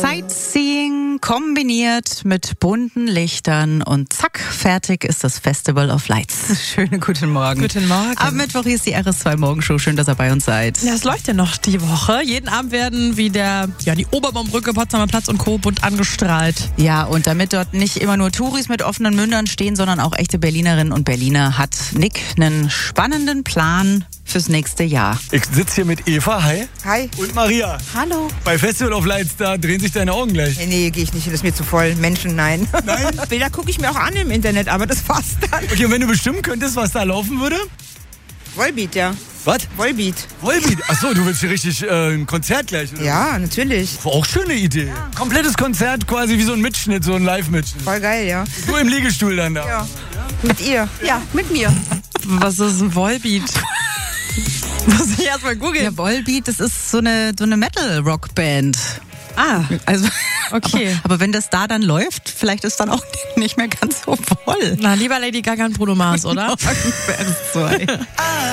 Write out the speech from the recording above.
Sightseeing kombiniert mit bunten Lichtern und zack, fertig ist das Festival of Lights. Schönen guten Morgen. Guten Morgen. Am Mittwoch hier ist die RS2 Morgenshow. Schön, dass ihr bei uns seid. Ja, es läuft ja noch die Woche. Jeden Abend werden wie die Oberbaumbrücke, Potsdamer Platz und Co. bunt angestrahlt. Ja, und damit dort nicht immer nur Touris mit offenen Mündern stehen, sondern auch echte Berlinerinnen und Berliner, hat Nick einen spannenden Plan fürs nächste Jahr. Ich sitze hier mit Eva, hi. Hi. Und Maria. Hallo. Bei Festival of Lights, da drehen sich deine Augen gleich. Nee, gehe ich nicht, das ist mir zu voll. Menschen, nein. Nein? Bilder gucke ich mir auch an im Internet, aber das war's dann. Okay, und wenn du bestimmen könntest, was da laufen würde? Volbeat, ja. Was? Volbeat. Volbeat? Achso, du willst hier richtig ein Konzert gleich, oder? Ja, natürlich. Auch schöne Idee. Ja. Komplettes Konzert, quasi wie so ein Mitschnitt, so ein Live-Mitschnitt. Voll geil, ja. Du im Liegestuhl dann da. Ja. Mit ihr. Ja, mit mir. Was ist ein Volbeat? Muss ich erstmal googeln. Ja, Volbeat, das ist so eine Metal-Rock-Band. Ah, Also, okay. aber wenn das da dann läuft, vielleicht ist dann auch nicht mehr ganz so voll. Na, lieber Lady Gaga und Bruno Mars, oder? RS2.